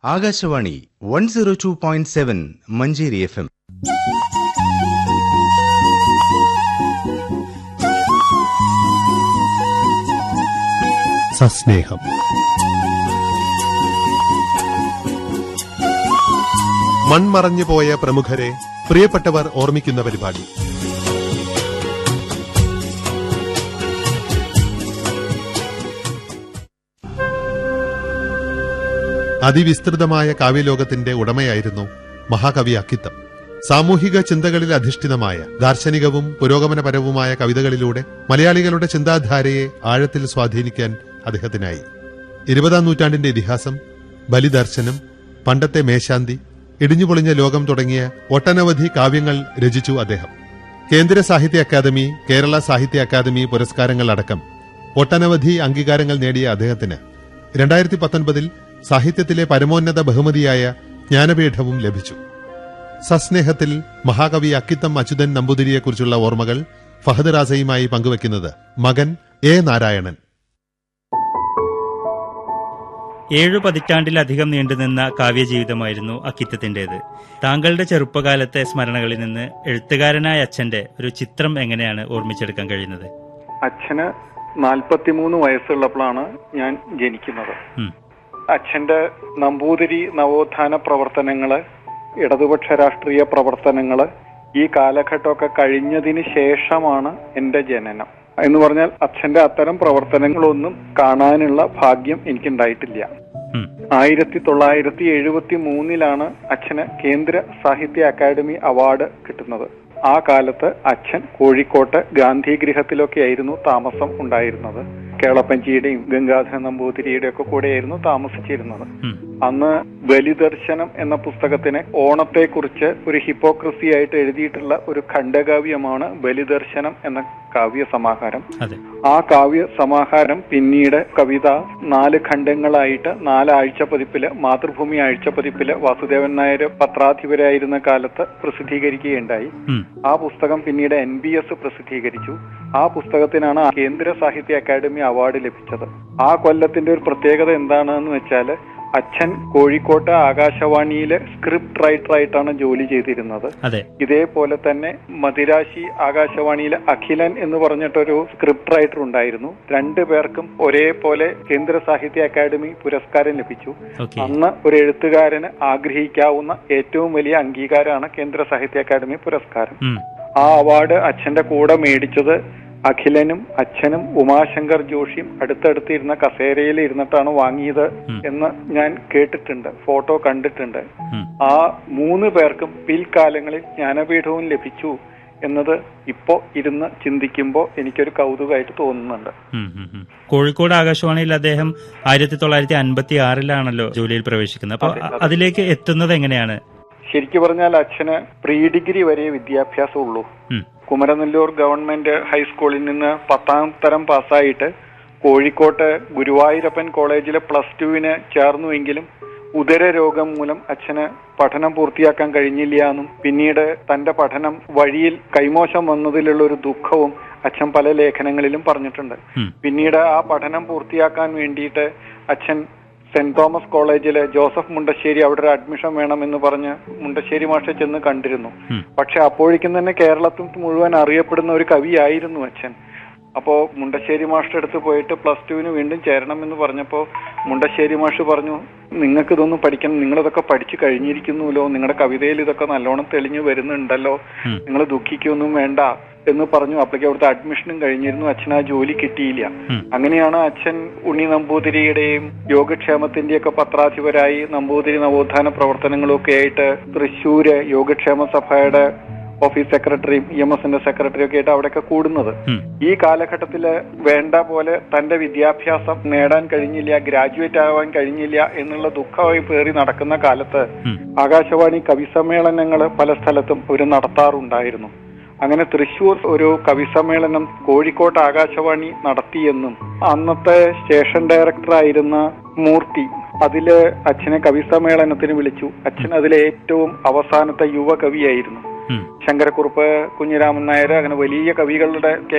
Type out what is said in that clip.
Akashvani 102.7 Manjeri FM. സസ്നേഹം. മൺമറഞ്ഞു പോയ പ്രമുഖരെ പ്രിയപ്പെട്ടവർ ഓർമ്മിക്കുന്ന പരിപാടി. അതിവിസ്തൃതമായ കാവ്യലോകത്തിന്റെ ഉടമയായിരുന്നു മഹാകവി അക്കിത്തം. സാമൂഹിക ചിന്തകളിൽ അധിഷ്ഠിതമായ ദാർശനികവും പുരോഗമനപരവുമായ കവിതകളിലൂടെ മലയാളികളുടെ ചിന്താധാരയെ ആഴത്തിൽ സ്വാധീനിക്കാൻ അദ്ദേഹത്തിനായി. 20-ാം നൂറ്റാണ്ടിന്റെ ഇതിഹാസം, ബലിദർശനം, പണ്ടത്തെ മേശാന്തി, ഇടിഞ്ഞുപൊളിഞ്ഞ ലോകം തുടങ്ങിയ ഒട്ടനവധി കാവ്യങ്ങൾ രചിച്ചു അദ്ദേഹം. കേന്ദ്ര സാഹിത്യ അക്കാദമി, കേരള സാഹിത്യ അക്കാദമി പുരസ്കാരങ്ങളടക്കം ഒട്ടനവധി അംഗീകാരങ്ങൾ നേടിയ അദ്ദേഹത്തിന് 2019 സാഹിത്യത്തിലെ പരമോന്നത ബഹുമതിയായ ജ്ഞാനപീഠവും ലഭിച്ചു. സസ്നേഹത്തിൽ മഹാകവി അക്കിത്തം അച്യുതൻ നമ്പൂതിരിയെക്കുറിച്ചുള്ള ഓർമ്മകൾ ഫഹദ് റാസയുമായി പങ്കുവയ്ക്കുന്നത് മകൻ എ. നാരായണൻ. 7 പതിറ്റാണ്ടിലധികം നീണ്ടുനിന്ന കാവ്യജീവിതമായിരുന്നു അക്കിത്തത്തിന്റേത്. താങ്കളുടെ ചെറുപ്പകാലത്തെ സ്മരണകളിൽ നിന്ന് എഴുത്തുകാരനായ അച്ഛന്റെ ഒരു ചിത്രം എങ്ങനെയാണ് ഓർമ്മിച്ചെടുക്കാൻ കഴിയുന്നത്? അച്ഛന് 43 വയസ്സുള്ളപ്പോഴാണ് ഞാൻ ജനിക്കുന്നത്. അച്ഛന്റെ നമ്പൂതിരി നവോത്ഥാന പ്രവർത്തനങ്ങള്, ഇടതുപക്ഷ രാഷ്ട്രീയ പ്രവർത്തനങ്ങള് ഈ കാലഘട്ടമൊക്കെ കഴിഞ്ഞതിന് ശേഷമാണ് എന്റെ ജനനം. എന്ന് പറഞ്ഞാൽ അച്ഛന്റെ അത്തരം പ്രവർത്തനങ്ങളൊന്നും കാണാനുള്ള ഭാഗ്യം എനിക്കുണ്ടായിട്ടില്ല. 1973 അച്ഛന് കേന്ദ്ര സാഹിത്യ അക്കാദമി അവാർഡ് കിട്ടുന്നത്. ആ കാലത്ത് അച്ഛൻ കോഴിക്കോട്ട് ഗാന്ധിഗൃഹത്തിലൊക്കെ ആയിരുന്നു താമസം ഉണ്ടായിരുന്നത്. കേളപ്പഞ്ചിയുടെയും ഗംഗാധര നമ്പൂതിരിയുടെയും ഒക്കെ കൂടെയായിരുന്നു താമസിച്ചിരുന്നത്. അന്ന് ബലിദർശനം എന്ന പുസ്തകത്തിന് ഓണത്തെക്കുറിച്ച് ഒരു ഹിപ്പോക്രസി ആയിട്ട് എഴുതിയിട്ടുള്ള ഒരു ഖണ്ഡകാവ്യമാണ് ബലിദർശനം എന്ന കാവ്യ സമാഹാരം. ആ കാവ്യ സമാഹാരം പിന്നീട് കവിത 4 ഖണ്ഡങ്ങളായിട്ട് 4 ആഴ്ചപ്പതിപ്പില്, മാതൃഭൂമി ആഴ്ചപ്പതിപ്പില് വാസുദേവൻ നായർ പത്രാധിപരായിരുന്ന കാലത്ത് പ്രസിദ്ധീകരിക്കുകയുണ്ടായി. ആ പുസ്തകം പിന്നീട് NBS പ്രസിദ്ധീകരിച്ചു. ആ പുസ്തകത്തിനാണ് കേന്ദ്ര സാഹിത്യ അക്കാദമി അവാർഡ് ലഭിച്ചത്. ആ കൊല്ലത്തിന്റെ ഒരു പ്രത്യേകത എന്താണെന്ന് വെച്ചാല് അച്ഛൻ കോഴിക്കോട്ട് ആകാശവാണിയിലെ സ്ക്രിപ്റ്റ് റൈറ്ററായിട്ടാണ് ജോലി ചെയ്തിരുന്നത്. ഇതേപോലെ തന്നെ മദിരാശി ആകാശവാണിയിലെ അഖിലൻ എന്ന് പറഞ്ഞിട്ടൊരു സ്ക്രിപ്റ്റ് റൈറ്റർ ഉണ്ടായിരുന്നു. 2 പേർക്കും ഒരേപോലെ കേന്ദ്ര സാഹിത്യ അക്കാദമി പുരസ്കാരം ലഭിച്ചു. അന്ന് ഒരു എഴുത്തുകാരന് ആഗ്രഹിക്കാവുന്ന ഏറ്റവും വലിയ അംഗീകാരമാണ് കേന്ദ്ര സാഹിത്യ അക്കാദമി പുരസ്കാരം. ആ അവാർഡ് അച്ഛന്റെ കൂടെ മേടിച്ചത് അഖിലനും അച്ഛനും ഉമാശങ്കർ ജോഷിയും അടുത്തടുത്തിരുന്ന കസേരയിൽ ഇരുന്നിട്ടാണ് വാങ്ങിയത് എന്ന് ഞാൻ കേട്ടിട്ടുണ്ട്, ഫോട്ടോ കണ്ടിട്ടുണ്ട്. ആ 3 പേർക്കും പിൽക്കാലങ്ങളിൽ ജ്ഞാനപീഠവും ലഭിച്ചു എന്നത് ഇപ്പോ ഇരുന്ന് ചിന്തിക്കുമ്പോ എനിക്കൊരു കൗതുകമായിട്ട് തോന്നുന്നുണ്ട്. കോഴിക്കോട് ആകാശവാണിയിൽ അദ്ദേഹം 1956 ജോലിയിൽ പ്രവേശിക്കുന്നത്. അപ്പൊ അതിലേക്ക് എത്തുന്നത് എങ്ങനെയാണ്? ശരിക്കും പറഞ്ഞാൽ അച്ഛന് പ്രീ ഡിഗ്രി വരെ വിദ്യാഭ്യാസം ഉള്ളൂ. കുമരനെല്ലൂർ ഗവൺമെന്റ് ഹൈസ്കൂളിൽ നിന്ന് 10ാം തരം പാസ്സായിട്ട് കോഴിക്കോട്ട് ഗുരുവായൂരപ്പൻ കോളേജിലെ +2 ചേർന്നുവെങ്കിലും ഉദരരോഗം മൂലം അച്ഛന് പഠനം പൂർത്തിയാക്കാൻ കഴിഞ്ഞില്ല എന്നും പിന്നീട് തന്റെ പഠനം വഴിയിൽ കൈമോശം വന്നതിലുള്ള ഒരു ദുഃഖവും അച്ഛൻ പല ലേഖനങ്ങളിലും പറഞ്ഞിട്ടുണ്ട്. പിന്നീട് ആ പഠനം പൂർത്തിയാക്കാൻ വേണ്ടിയിട്ട് അച്ഛൻ സെന്റ് തോമസ് കോളേജിലെ ജോസഫ് മുണ്ടശ്ശേരി അവിടെ ഒരു അഡ്മിഷൻ വേണമെന്ന് പറഞ്ഞ് മുണ്ടശ്ശേരി മാഷെ ചെന്ന് കണ്ടിരുന്നു. പക്ഷെ അപ്പോഴേക്കും തന്നെ കേരളത്തിൽ മുഴുവൻ അറിയപ്പെടുന്ന ഒരു കവിയായിരുന്നു അച്ഛൻ. അപ്പോ മുണ്ടശ്ശേരി മാഷിന്റെ അടുത്ത് പോയിട്ട് +2 വീണ്ടും ചേരണമെന്ന് പറഞ്ഞപ്പോ മുണ്ടശ്ശേരി മാഷ് പറഞ്ഞു, നിങ്ങൾക്ക് ഇതൊന്നും പഠിക്കണം, നിങ്ങളിതൊക്കെ പഠിച്ചു കഴിഞ്ഞിരിക്കുന്നുല്ലോ, നിങ്ങളുടെ കവിതയിൽ ഇതൊക്കെ നല്ലോണം തെളിഞ്ഞു വരുന്നുണ്ടല്ലോ, നിങ്ങൾ ദുഃഖിക്കൊന്നും വേണ്ട എന്ന് പറഞ്ഞു. അപ്പോഴേക്കും അവിടുത്തെ അഡ്മിഷനും കഴിഞ്ഞിരുന്നു. അച്ഛൻ ആ ജോലി കിട്ടിയില്ല. അങ്ങനെയാണ് അച്ഛൻ ഉണ്ണി നമ്പൂതിരിയുടെയും യോഗക്ഷേമത്തിന്റെയൊക്കെ പത്രാധിപരായി നമ്പൂതിരി നവോത്ഥാന പ്രവർത്തനങ്ങളൊക്കെ ആയിട്ട് തൃശ്ശൂര് യോഗക്ഷേമ സഭയുടെ ഓഫീസ് സെക്രട്ടറിയും EMSന്റെ സെക്രട്ടറിയും ഒക്കെ ആയിട്ട് അവിടെയൊക്കെ കൂടുന്നത്. ഈ കാലഘട്ടത്തില് വേണ്ട പോലെ തന്റെ വിദ്യാഭ്യാസം നേടാൻ കഴിഞ്ഞില്ല, ഗ്രാജുവേറ്റ് ആവാൻ കഴിഞ്ഞില്ല എന്നുള്ള ദുഃഖമായി പേറി നടക്കുന്ന കാലത്ത് ആകാശവാണി കവിസമ്മേളനങ്ങൾ പല സ്ഥലത്തും ഒരു നടത്താറുണ്ടായിരുന്നു. അങ്ങനെ തൃശ്ശൂർ ഒരു കവിസമ്മേളനം കോഴിക്കോട്ട് ആകാശവാണി നടത്തിയെന്നും അന്നത്തെ സ്റ്റേഷൻ ഡയറക്ടറായിരുന്ന മൂർത്തി അതില് അച്ഛനെ കവിസമ്മേളനത്തിന് വിളിച്ചു. അച്ഛൻ അതിലെ ഏറ്റവും അവസാനത്തെ യുവകവിയായിരുന്നു. ശങ്കരക്കുറുപ്പ്, കുഞ്ഞിരാമൻ നായർ, അങ്ങനെ വലിയ കവികളുടെ